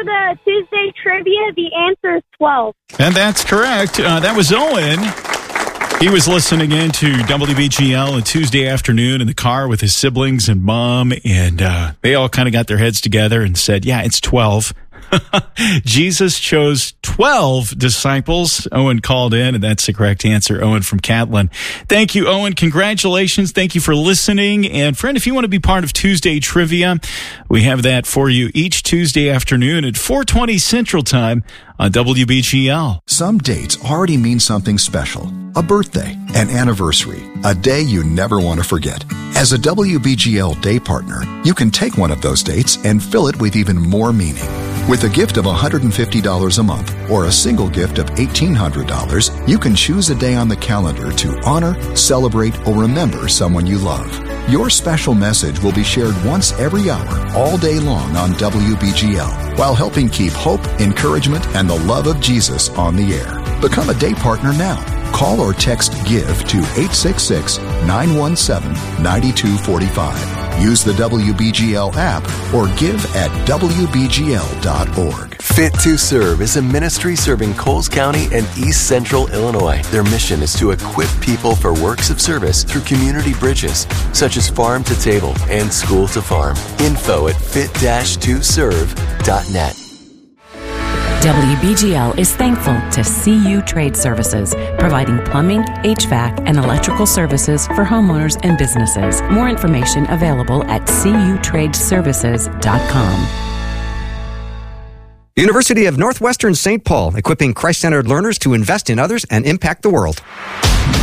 the Tuesday trivia, the answer is 12. And that's correct. That was Owen. He was listening in to WBGL on Tuesday afternoon in the car with his siblings and mom, and they all kind of got their heads together and said, yeah, it's 12. Jesus chose 12 disciples. Owen called in, and that's the correct answer. Owen from Catlin. Thank you, Owen. Congratulations. Thank you for listening. And friend, if you want to be part of Tuesday Trivia, we have that for you each Tuesday afternoon at 4:20 Central Time on WBGL. Some dates already mean something special. A birthday, an anniversary, a day you never want to forget. As a WBGL day partner, you can take one of those dates and fill it with even more meaning. With a gift of $150 a month or a single gift of $1,800, you can choose a day on the calendar to honor, celebrate, or remember someone you love. Your special message will be shared once every hour, all day long on WBGL, while helping keep hope, encouragement, and the love of Jesus on the air. Become a day partner now. Call or text GIVE to 866-917-9245. Use the WBGL app or give at WBGL.org. Fit to Serve is a ministry serving Coles County and East Central Illinois. Their mission is to equip people for works of service through community bridges, such as Farm to Table and School to Farm. Info at fit-2serve.net. WBGL is thankful to CU Trade Services, providing plumbing, HVAC, and electrical services for homeowners and businesses. More information available at cutradeservices.com. University of Northwestern St. Paul, equipping Christ-centered learners to invest in others and impact the world.